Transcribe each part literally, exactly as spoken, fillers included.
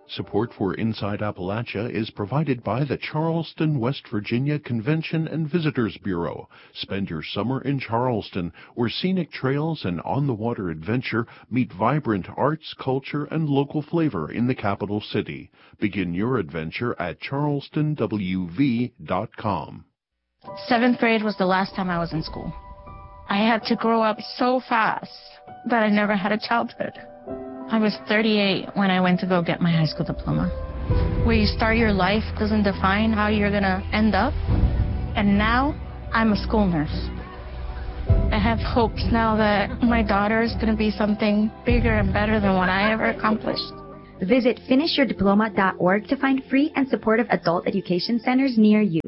Support for Inside Appalachia is provided by the Charleston, West Virginia Convention and Visitors Bureau. Spend your summer in Charleston, where scenic trails and on-the-water adventure meet vibrant arts, culture, and local flavor in the capital city. Begin your adventure at charleston w v dot com. Seventh grade was the last time I was in school. I had to grow up so fast that I never had a childhood. I was thirty-eight when I went to go get my high school diploma. Where you start your life doesn't define how you're going to end up. And now, I'm a school nurse. I have hopes now that my daughter is going to be something bigger and better than what I ever accomplished. Visit finish your diploma dot org to find free and supportive adult education centers near you.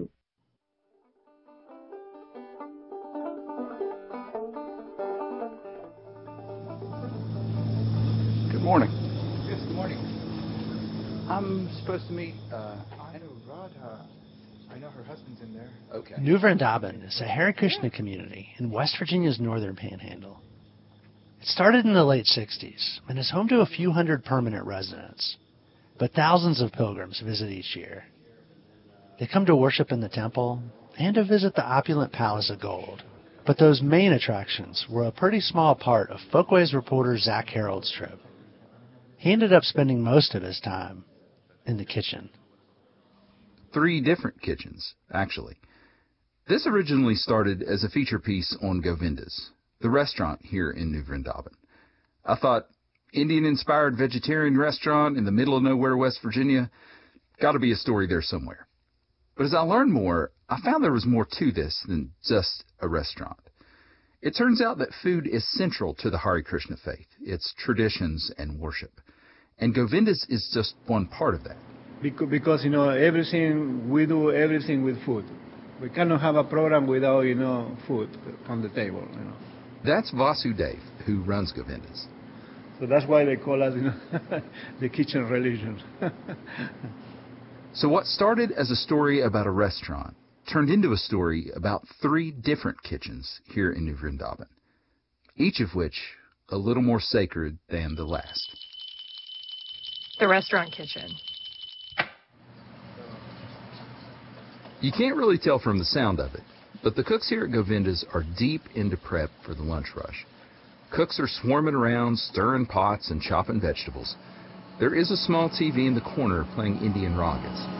Good morning. Yes, good morning. I'm supposed to meet, uh... I know Radha. I know her husband's in there. Okay. New Vrindavan is a Hare Krishna community in West Virginia's northern panhandle. It started in the late sixties and is home to a few hundred permanent residents, but thousands of pilgrims visit each year. They come to worship in the temple and to visit the opulent Palace of Gold. But those main attractions were a pretty small part of Folkways reporter Zach Harold's trip. He ended up spending most of his time in the kitchen. Three different kitchens, actually. This originally started as a feature piece on Govinda's, the restaurant here in New Vrindavan. I thought, Indian-inspired vegetarian restaurant in the middle of nowhere, West Virginia, got to be a story there somewhere. But as I learned more, I found there was more to this than just a restaurant. It turns out that food is central to the Hare Krishna faith, its traditions and worship. And Govinda's is just one part of that. Because, because, you know, everything, we do everything with food. We cannot have a program without, you know, food on the table, you know. That's Vasudev, who runs Govinda's. So that's why they call us, you know, the kitchen religion. So what started as a story about a restaurant turned into a story about three different kitchens here in New Vrindavan, each of which a little more sacred than the last. The restaurant kitchen. You can't really tell from the sound of it, but the cooks here at Govinda's are deep into prep for the lunch rush. Cooks are swarming around, stirring pots and chopping vegetables. There is a small T V in the corner playing Indian ragas.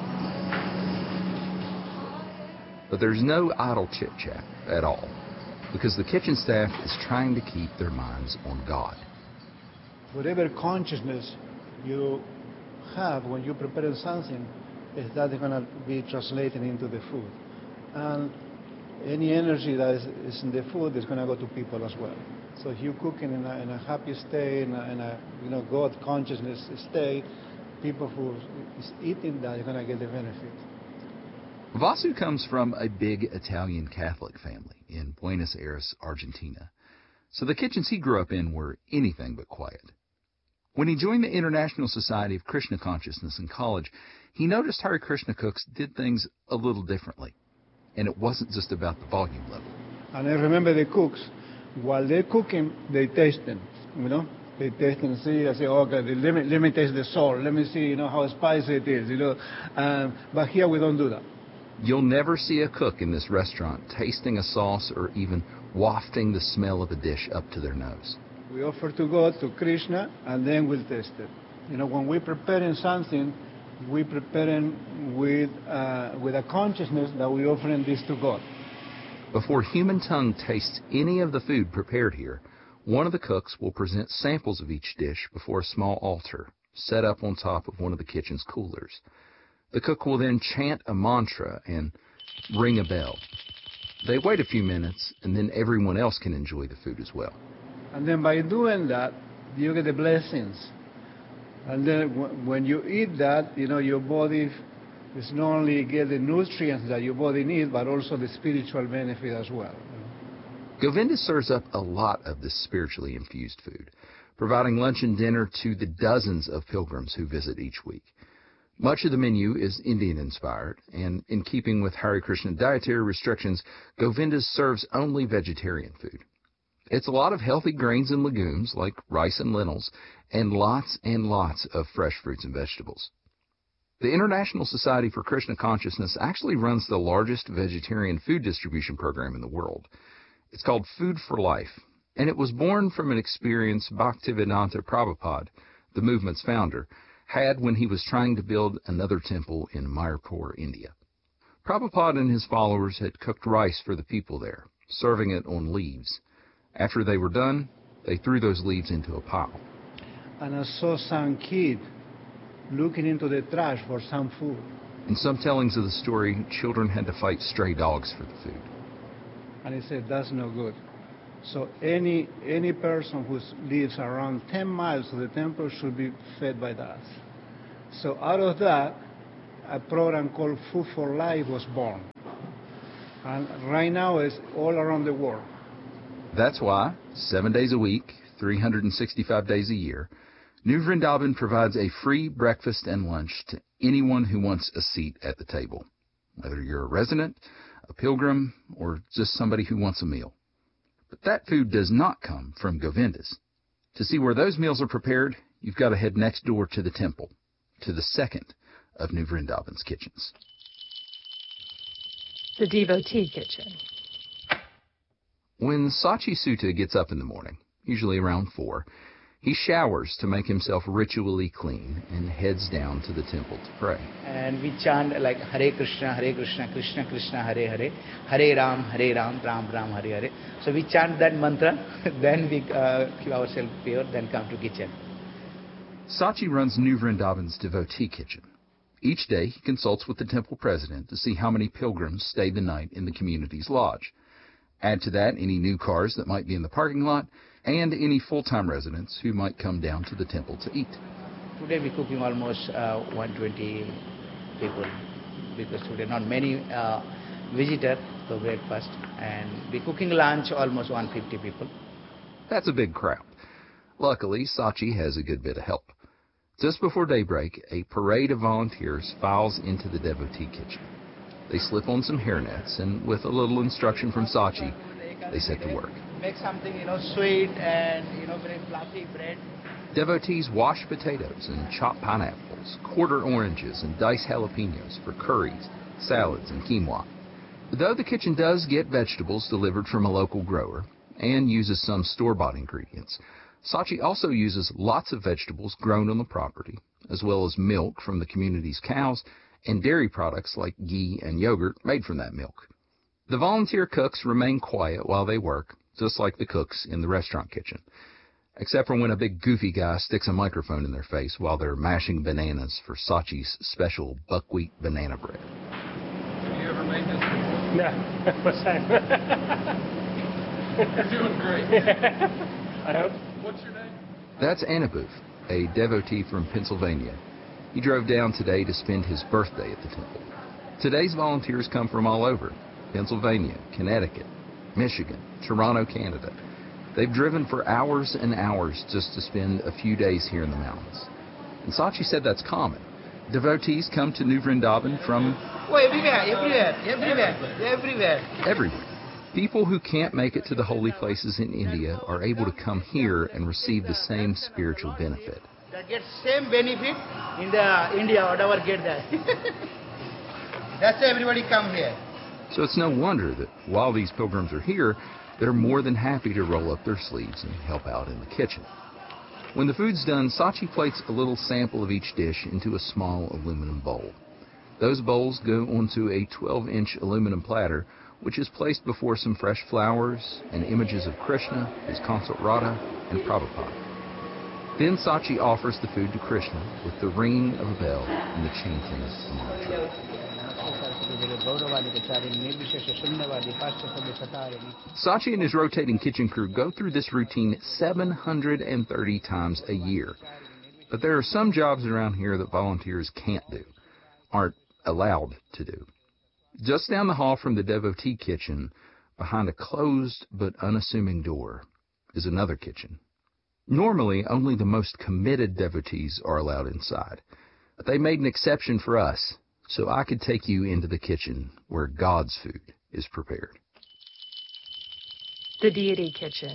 But there's no idle chit-chat at all, because the kitchen staff is trying to keep their minds on God. Whatever consciousness you have when you prepare something, is that going to be translated into the food. And any energy that is, is in the food is going to go to people as well. So if you're cooking in a, in a happy state, in a, in a you know, God consciousness state, people who is eating that are going to get the benefit. Vasu comes from a big Italian Catholic family in Buenos Aires, Argentina. So the kitchens he grew up in were anything but quiet. When he joined the International Society of Krishna Consciousness in college, he noticed Hare Krishna cooks did things a little differently. And it wasn't just about the volume level. And I remember the cooks, while they're cooking, they taste them, you know. They taste and see, I say, okay, let me, let me taste the salt, let me see, you know, how spicy it is, you know. Um, but here we don't do that. You'll never see a cook in this restaurant tasting a sauce or even wafting the smell of a dish up to their nose. We offer to God, to Krishna, and then we'll taste it. You know, when we're preparing something, we're preparing with, uh, with a consciousness that we're offering this to God. Before human tongue tastes any of the food prepared here, one of the cooks will present samples of each dish before a small altar set up on top of one of the kitchen's coolers. The cook will then chant a mantra and ring a bell. They wait a few minutes, and then everyone else can enjoy the food as well. And then by doing that, you get the blessings. And then when you eat that, you know, your body is not only get the nutrients that your body needs, but also the spiritual benefit as well. Govinda serves up a lot of this spiritually infused food, providing lunch and dinner to the dozens of pilgrims who visit each week. Much of the menu is Indian-inspired, and in keeping with Hare Krishna dietary restrictions, Govinda's serves only vegetarian food. It's a lot of healthy grains and legumes like rice and lentils, and lots and lots of fresh fruits and vegetables. The International Society for Krishna Consciousness actually runs the largest vegetarian food distribution program in the world. It's called Food for Life, and it was born from an experience Bhaktivedanta Prabhupada, the movement's founder, had when he was trying to build another temple in Mayapur, India. Prabhupada and his followers had cooked rice for the people there, serving it on leaves. After they were done, they threw those leaves into a pile. And I saw some kid looking into the trash for some food. In some tellings of the story, children had to fight stray dogs for the food. And he said, that's no good. So any any person who lives around ten miles to the temple should be fed by that. So out of that, a program called Food for Life was born. And right now it's all around the world. That's why, seven days a week, three hundred sixty-five days a year, New Vrindavan provides a free breakfast and lunch to anyone who wants a seat at the table, whether you're a resident, a pilgrim, or just somebody who wants a meal. But that food does not come from Govindas. To see where those meals are prepared, you've got to head next door to the temple, to the second of New Vrindavan's kitchens. The devotee kitchen. When Sachi Sutta gets up in the morning, usually around four, he showers to make himself ritually clean and heads down to the temple to pray. And we chant like Hare Krishna, Hare Krishna, Krishna Krishna, Hare Hare, Hare Ram, Hare Ram, Ram Ram, Hare Hare. So we chant that mantra, then we uh, keep ourselves pure, then come to kitchen. Sachi runs New Vrindavan's devotee kitchen. Each day he consults with the temple president to see how many pilgrims stayed the night in the community's lodge. Add to that any new cars that might be in the parking lot, and any full-time residents who might come down to the temple to eat. Today we're cooking almost uh, one hundred twenty people, because today not many uh, visitors for breakfast, and we're cooking lunch almost one hundred fifty people. That's a big crowd. Luckily, Sachi has a good bit of help. Just before daybreak, a parade of volunteers files into the devotee kitchen. They slip on some hairnets, and with a little instruction from Sachi, they set to work. Make something, you know, sweet and, you know, very fluffy bread. Devotees wash potatoes and chop pineapples, quarter oranges and dice jalapenos for curries, salads, and quinoa. Though the kitchen does get vegetables delivered from a local grower and uses some store-bought ingredients, Sachi also uses lots of vegetables grown on the property, as well as milk from the community's cows and dairy products like ghee and yogurt made from that milk. The volunteer cooks remain quiet while they work, just like the cooks in the restaurant kitchen, except for when a big goofy guy sticks a microphone in their face while they're mashing bananas for Sachi's special buckwheat banana bread. Have you ever made this before? No, first time. You're doing great. I hope. What's your name? That's Anabuth, a devotee from Pennsylvania. He drove down today to spend his birthday at the temple. Today's volunteers come from all over: Pennsylvania, Connecticut, Michigan, Toronto, Canada. They've driven for hours and hours just to spend a few days here in the mountains. And Sachi said that's common. Devotees come to New Vrindavan from... Oh, everywhere, everywhere, everywhere, everywhere. Everywhere. People who can't make it to the holy places in India are able to come here and receive the same spiritual benefit. That gets same benefit in the India, whatever get that. That's why everybody come here. So it's no wonder that while these pilgrims are here, they're more than happy to roll up their sleeves and help out in the kitchen. When the food's done, Sachi plates a little sample of each dish into a small aluminum bowl. Those bowls go onto a twelve-inch aluminum platter, which is placed before some fresh flowers and images of Krishna, his consort Radha, and Prabhupada. Then Sachi offers the food to Krishna with the ringing of a bell and the chanting of the mantra. Sachi and his rotating kitchen crew go through this routine seven hundred thirty times a year. But there are some jobs around here that volunteers can't do, aren't allowed to do. Just down the hall from the devotee kitchen, behind a closed but unassuming door, is another kitchen. Normally, only the most committed devotees are allowed inside. But they made an exception for us, so I could take you into the kitchen where God's food is prepared. The Deity Kitchen.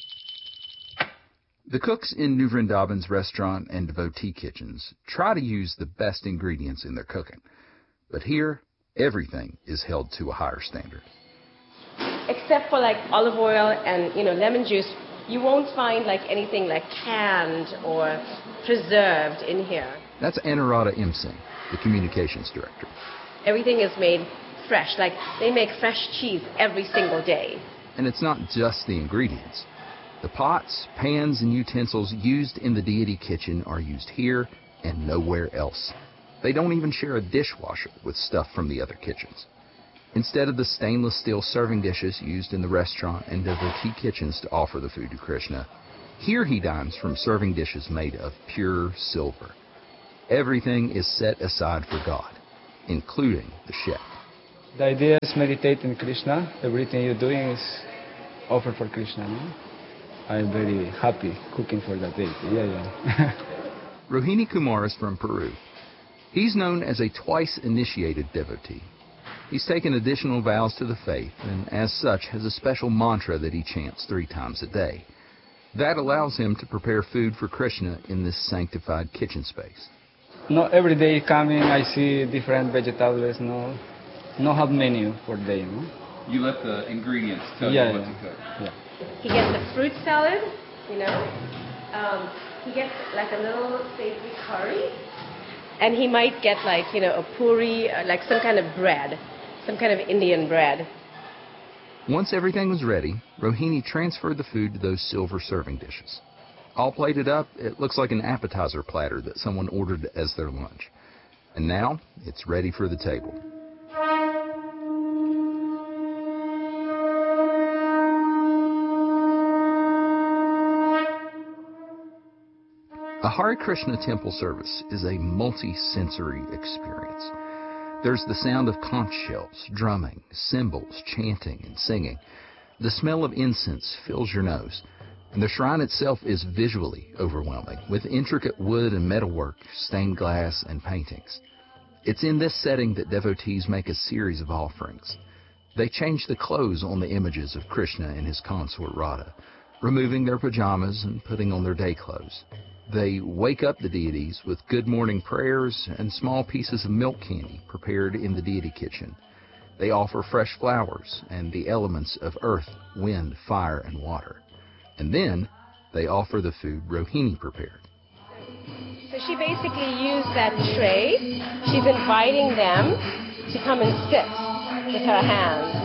The cooks in New Vrindavan's restaurant and devotee kitchens try to use the best ingredients in their cooking. But here, everything is held to a higher standard. Except for like olive oil and, you know, lemon juice, you won't find like anything like canned or preserved in here. That's Anuradha M. Singh, the communications director. Everything is made fresh. Like they make fresh cheese every single day. And it's not just the ingredients. The pots, pans, and utensils used in the Deity Kitchen are used here and nowhere else. They don't even share a dishwasher with stuff from the other kitchens. Instead of the stainless steel serving dishes used in the restaurant and devotee kitchens to offer the food to Krishna, here he dines from serving dishes made of pure silver. Everything is set aside for God, including the chef. The idea is meditate in Krishna. Everything you're doing is offered for Krishna. No? I'm very happy cooking for that deity. Yeah, yeah. Rohini Kumar is from Peru. He's known as a twice-initiated devotee. He's taken additional vows to the faith, and as such has a special mantra that he chants three times a day. That allows him to prepare food for Krishna in this sanctified kitchen space. No, every day coming, I see different vegetables. No, no have menu for day. No? You let the ingredients tell yeah, you what yeah. to cook. Yeah. He gets a fruit salad, you know. Um, he gets like a little savory curry. And he might get like, you know, a puri, like some kind of bread, some kind of Indian bread. Once everything was ready, Rohini transferred the food to those silver serving dishes. All plated up, it looks like an appetizer platter that someone ordered as their lunch. And now, it's ready for the table. A Hare Krishna temple service is a multi-sensory experience. There's the sound of conch shells, drumming, cymbals, chanting, and singing. The smell of incense fills your nose, and the shrine itself is visually overwhelming, with intricate wood and metalwork, stained glass, and paintings. It's in this setting that devotees make a series of offerings. They change the clothes on the images of Krishna and his consort Radha, removing their pajamas and putting on their day clothes. They wake up the deities with good morning prayers and small pieces of milk candy prepared in the deity kitchen. They offer fresh flowers and the elements of earth, wind, fire, and water. And then they offer the food Rohini prepared. So she basically used that tray. She's inviting them to come and sit with her hands.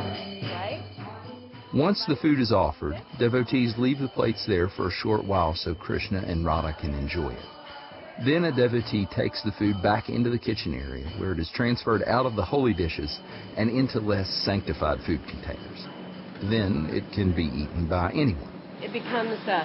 Once the food is offered, devotees leave the plates there for a short while so Krishna and Radha can enjoy it. Then a devotee takes the food back into the kitchen area, where it is transferred out of the holy dishes and into less sanctified food containers. Then it can be eaten by anyone. It becomes a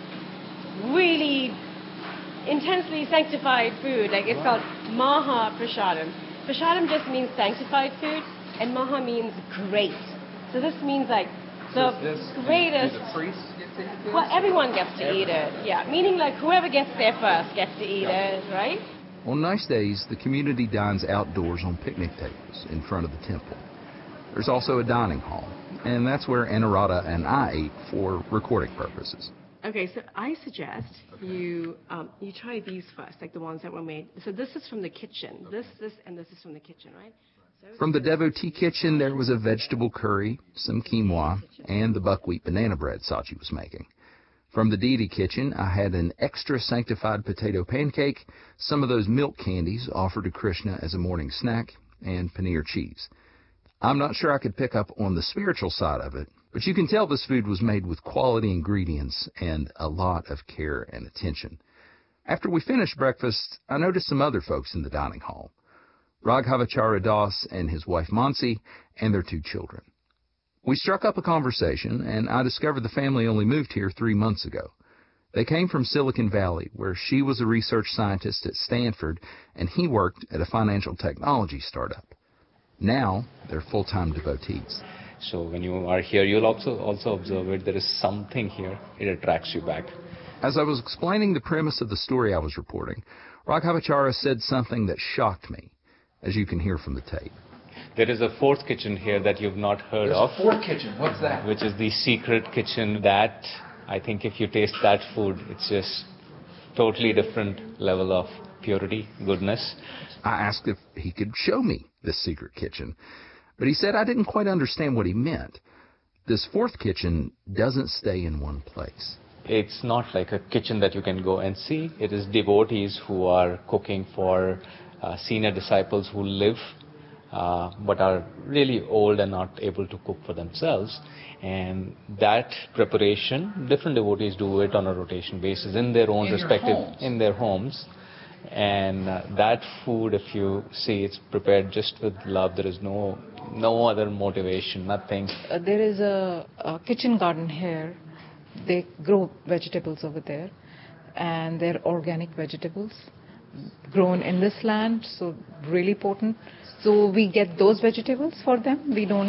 really intensely sanctified food. Like it's called Maha Prasadam. Prasadam just means sanctified food, and Maha means great. So this means like the this, greatest. The priests get to eat this? Well, everyone gets to everyone. eat it. Yeah, meaning like whoever gets there first gets to eat it, right? On nice days, the community dines outdoors on picnic tables in front of the temple. There's also a dining hall, and that's where Anuradha and I ate for recording purposes. Okay, so I suggest you um, you try these first, like the ones that were made. So this is from the kitchen. This, this, and this is from the kitchen, right? From the devotee kitchen, there was a vegetable curry, some quinoa, and the buckwheat banana bread Sachi was making. From the deity kitchen, I had an extra sanctified potato pancake, some of those milk candies offered to Krishna as a morning snack, and paneer cheese. I'm not sure I could pick up on the spiritual side of it, but you can tell this food was made with quality ingredients and a lot of care and attention. After we finished breakfast, I noticed some other folks in the dining hall. Raghavacharya Das and his wife Mansi and their two children. We struck up a conversation, and I discovered the family only moved here three months ago. They came from Silicon Valley, where she was a research scientist at Stanford, and he worked at a financial technology startup. Now, they're full-time devotees. So when you are here, you'll also, also observe it. There is something here. It attracts you back. As I was explaining the premise of the story I was reporting, Raghavacharya said something that shocked me, as you can hear from the tape. There is a fourth kitchen here that you've not heard There's of. a fourth kitchen. What's that? Which is the secret kitchen that I think if you taste that food, it's just totally different level of purity, goodness. I asked if he could show me this secret kitchen, but he said I didn't quite understand what he meant. This fourth kitchen doesn't stay in one place. It's not like a kitchen that you can go and see. It is devotees who are cooking for uh, senior disciples who live uh, but are really old and not able to cook for themselves. And that preparation, different devotees do it on a rotation basis in their own in respective, homes. in their homes. And uh, that food, if you see, it's prepared just with love. There is no no other motivation, nothing. Uh, there is a, a kitchen garden here. They grow vegetables over there, and they're organic vegetables grown in this land, so really potent. So we get those vegetables for them. We don't